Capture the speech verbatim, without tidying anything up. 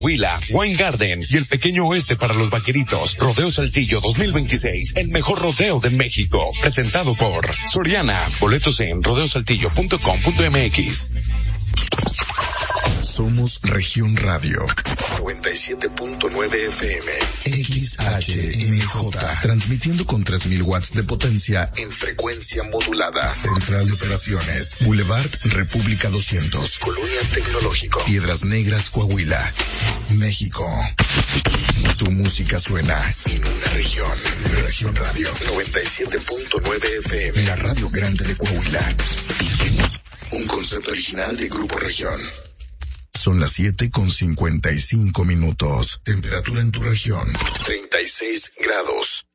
Huila, Wine Garden y el Pequeño Oeste para los vaqueritos. Rodeo Saltillo dos mil veintiséis, el mejor rodeo de México. Presentado por Soriana. Boletos en rodeo saltillo punto com punto m x. Somos Región Radio noventa y siete punto nueve F M X H M J, transmitiendo con tres mil watts de potencia en frecuencia modulada. Central de Operaciones, Boulevard República doscientos, Colonia Tecnológico, Piedras Negras, Coahuila, México. Tu música suena en una región. Región Radio noventa y siete punto nueve F M, la radio grande de Coahuila. Un concepto original de Grupo Región. Son las siete con cincuenta y cinco minutos. Temperatura en tu región, treinta y seis grados.